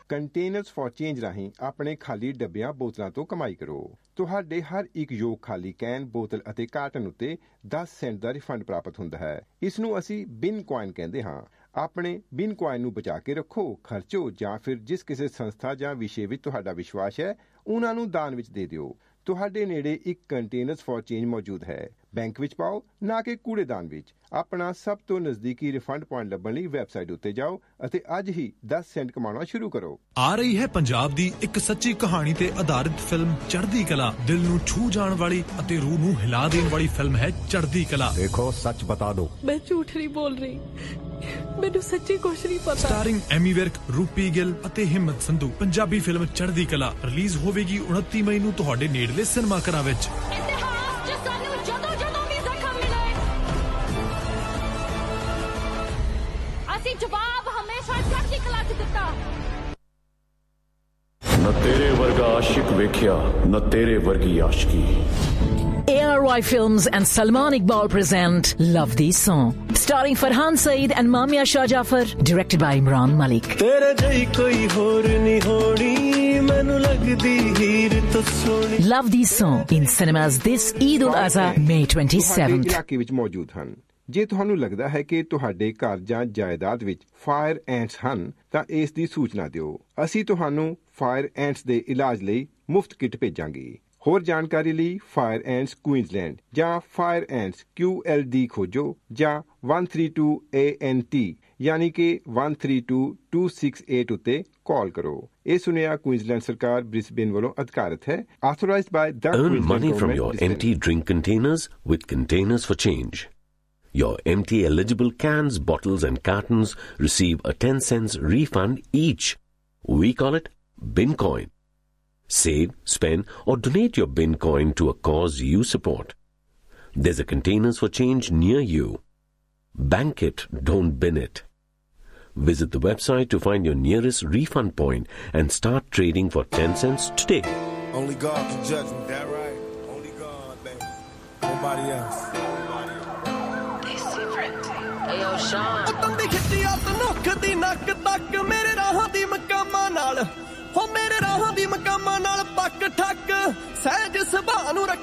Containers for change ਰਾਹੀਂ ਆਪਣੇ ਖਾਲੀ ਡੱਬਿਆਂ ਬੋਤਲਾਂ ਤੋਂ ਕਮਾਈ ਕਰੋ। ਤੁਹਾਡੇ ਹਰ ਇੱਕ ਯੋਗ ਖਾਲੀ ਕੈਨ, ਬੋਤਲ ਅਤੇ ਕਾਰਟਨ ਉੱਤੇ 10 ਸੈਂਟ ਦਾ ਰਿਫੰਡ ਪ੍ਰਾਪਤ ਹੁੰਦਾ ਹੈ। ਇਸ ਨੂੰ ਅਸੀਂ ਬਿਨ ਕੁਆਇਨ ਕਹਿੰਦੇ ਹਾਂ। ਆਪਣੇ ਬਿਨ ਕੁਆਇਨ ਨੂੰ ਬਚਾ ਕੇ ਰੱਖੋ, ਖਰਚੋ ਜਾਂ ਫਿਰ ਜਿਸ ਕਿਸੇ ਸੰਸਥਾ ਜਾਂ ਵਿਸ਼ੇ ਵਿੱਚ ਤੁਹਾਡਾ ਵਿਸ਼ਵਾਸ ਹੈ ਉਹਨਾਂ ਨੂੰ ਦਾਨ ਵਿੱਚ ਦੇ ਦਿਓ। ਤੁਹਾਡੇ ਨੇੜੇ ਇੱਕ ਕੰਟੇਨਰਸ ਫॉर ਚੇਂਜ ਮੌਜੂਦ ਹੈ। ਬੈਂਕ ਵਿੱਚ ਪਾਓ, ਨਾ ਕਿ ਕੂੜੇਦਾਨ ਵਿੱਚ। ਆਪਣਾ ਸਭ ਤੋਂ ਨਜ਼ਦੀਕੀ ਰਿਫੰਡ ਪੁਆਇੰਟ ਲੱਭਣ ਲਈ ਵੈਬਸਾਈਟ ਉੱਤੇ ਜਾਓ ਅਤੇ ਅੱਜ ਹੀ 10 ਸੈਂਟ ਕਮਾਉਣਾ ਸ਼ੁਰੂ ਕਰੋ। ਆ ਰਹੀ ਹੈ ਪੰਜਾਬ ਦੀ ਇੱਕ ਸੱਚੀ ਕਹਾਣੀ ਤੇ ਆਧਾਰਿਤ ਫਿਲਮ ਚੜ੍ਹਦੀ ਕਲਾ। ਦਿਲ ਨੂੰ ਛੂ ਜਾਣ ਵਾਲੀ ਅਤੇ ਰੂਹ ਨੂੰ ਹਿਲਾ ਦੇਣ ਵਾਲੀ ਫਿਲਮ ਹੈ ਚੜ੍ਹਦੀ ਕਲਾ। ਦੇਖੋ ਸੱਚ ਬਤਾ ਦੋ, ਮੈਂ ਝੂਠ ਨਹੀਂ ਬੋਲ ਰਹੀ, ਮੈਨੂੰ ਸੱਚੀ ਕੁਛ ਨਹੀਂ ਪਤਾ। ਸਟਾਰਿੰਗ ਐਮੀ ਵਿਰਕ, ਰੂਪੀ ਗਿੱਲ ਅਤੇ ਹਿੰਮਤ ਸੰਧੂ। ਪੰਜਾਬੀ ਫਿਲਮ ਚੜ੍ਹਦੀ ਕਲਾ ਰਿਲੀਜ਼ ਹੋਵੇਗੀ 29 ਮਈ ਨੂੰ ਤੁਹਾਡੇ ਨੇੜਲੇ ਸਿਨੇਮਾ ਘਰਾਂ ਵਿੱਚ। ਜਵਾਬ ਹਮੇਸ਼ਾ ਚੜ੍ਹਦੀ ਕਲਾ ਚ ਦਿੱਤਾ। ਨਾ ਤੇਰੇ ਵਰਗਾ ਆਸ਼ਿਕ ਵੇਖਿਆ, ਨਾ ਤੇਰੇ ਵਰਗੀ ਆਸ਼ਕੀ। ARY Films and Salman Iqbal present Love Thee Song, starring Farhan Saeed and Mamia Shah Jafar, directed by Imran Malik. तेरे जई कोई होर नहीं होनी, मैनू लगदी हीर तो Soni. Love Thee Song in cinemas this Eid ul Adha, May 27th. ਇਲਾਕੇ ਵਿੱਚ ਮੌਜੂਦ ਹਨ। ਜੇ ਤੁਹਾਨੂੰ ਲੱਗਦਾ ਹੈ ਕਿ ਤੁਹਾਡੇ ਘਰ ਜਾਂ ਜਾਇਦਾਦ ਵਿੱਚ ਫਾਇਰ ਐਂਟਸ ਹਨ ਤਾਂ ਇਸ ਦੀ ਸੂਚਨਾ ਦਿਓ। ਅਸੀਂ ਤੁਹਾਨੂੰ ਫਾਇਰ ਐਂਟਸ ਦੇ ਇਲਾਜ ਲਈ ਮੁਫਤ ਕਿੱਟ ਭੇਜਾਂਗੇ। ਹੋਰ ਜਾਣਕਾਰੀ ਲਈ ਫਾਇਰ ਐਂਟਸ ਕੁਈਨਜ਼ਲੈਂਡ ਜਾਂ ਫਾਇਰ ਐਂਟਸ QLD ਖੋਜੋ ਜਾਂ 132 ANT ਯਾਨੀ ਕਿ 132268 ਉੱਤੇ ਕਾਲ ਕਰੋ। ਇਹ ਸੁਨੇਹਾ ਕੁਈਨਜ਼ਲੈਂਡ ਸਰਕਾਰ ਬ੍ਰਿਸਬੇਨ ਵੱਲੋਂ ਅਧਿਕਾਰਤ ਹੈ। Authorised by the Earn money from your empty drink containers with Containers for Change. Your empty eligible cans, bottles and cartons receive a 10 cents refund each. We call it Bin Coin. Save, spend or donate your Bin Coin to a cause you support. There's a Containers for Change near you. Bank it, don't bin it. Visit the website to find your nearest refund point and start trading for 10 cents today. Only God can judge me. That right? Only God, baby. Nobody else. ਤੰਦੀ ਖਿੱਚੀ ਅੱਤ ਨੁੱਖ ਦੀ ਨੱਕ ਤੱਕ ਮੇਰੇ ਰਾਹਾਂ ਦੀ ਮਕਾਮਾਂ ਨਾਲ, ਹੋ ਮੇਰੇ ਰਾਹਾਂ ਦੀ ਮਕਾਮਾਂ ਨਾਲ ਪੱਕ ਠੱਕ ਸਹਿਜ ਸੁਭਾਅ ਨੂੰ ਰੱਖ